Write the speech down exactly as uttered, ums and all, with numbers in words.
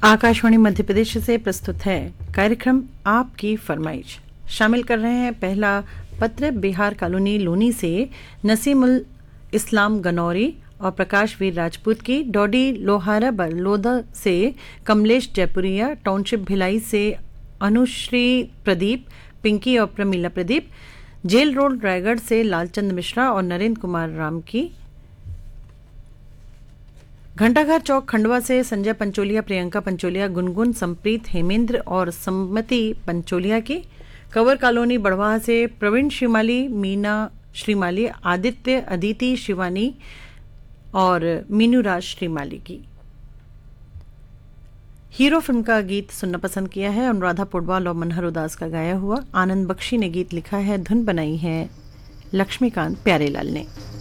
आकाशवाणी मध्य प्रदेश से प्रस्तुत है कार्यक्रम आपकी फरमाइश। शामिल कर रहे हैं पहला पत्र बिहार कॉलोनी लोनी से नसीमुल इस्लाम गनौरी और प्रकाश वीर राजपूत की, डॉडी लोहारा बरलोदा से कमलेश जयपुरिया, टाउनशिप भिलाई से अनुश्री प्रदीप, पिंकी और प्रमीला प्रदीप, जेल रोड रायगढ़ से लालचंद मिश्रा और नरेंद्र कुमार राम की, घंटाघर चौक खंडवा से संजय पंचोलिया, प्रियंका पंचोलिया, गुनगुन, संप्रीत, हेमेंद्र और सम्मति पंचोलिया की, कंवर कॉलोनी बड़वाह से प्रवीण श्रीमाली, मीना श्रीमाली, आदित्य, अदिति, शिवानी और मीनूराज श्रीमाली की। हीरो फिल्म का गीत सुनना पसंद किया है अनुराधा पोडवाल और मनहर उदास का गाया हुआ। आनंद बख्शी ने गीत लिखा है, धुन बनाई है लक्ष्मीकांत प्यारेलाल ने।